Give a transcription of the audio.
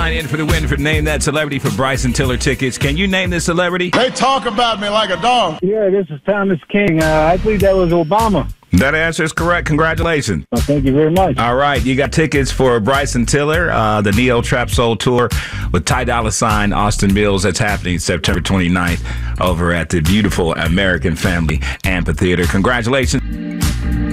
line in for the win for Name That Celebrity for Bryson Tiller tickets. Can you name this celebrity? They talk about me like a dog. Yeah, this is Thomas King. I believe that was Obama. That answer is correct. Congratulations. Well, thank you very much. All right, you got tickets for Bryson Tiller, the Neo Trap Soul Tour with Ty Dolla $ign, Austin Mills. That's happening September 29th over at the beautiful American Family Amphitheater. Congratulations.